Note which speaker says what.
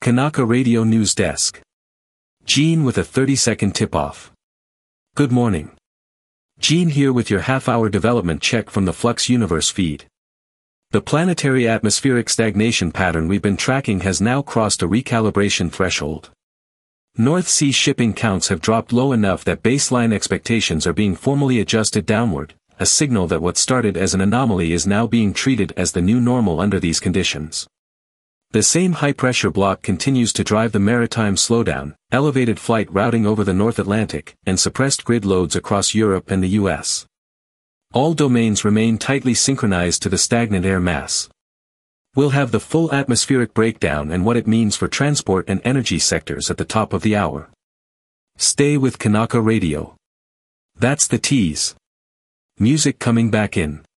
Speaker 1: Kanaka Radio News Desk. Gene with a 30-second tip-off. Good morning. Gene here with your half-hour development check from the Flux Universe feed. The planetary atmospheric stagnation pattern we've been tracking has now crossed a recalibration threshold. North Sea shipping counts have dropped low enough that baseline expectations are being formally adjusted downward, a signal that what started as an anomaly is now being treated as the new normal under these conditions. The same high-pressure block continues to drive the maritime slowdown, elevated flight routing over the North Atlantic, and suppressed grid loads across Europe and the US. All domains remain tightly synchronized to the stagnant air mass. We'll have the full atmospheric breakdown and what it means for transport and energy sectors at the top of the hour. Stay with Kanaka Radio. That's the tease. Music coming back in.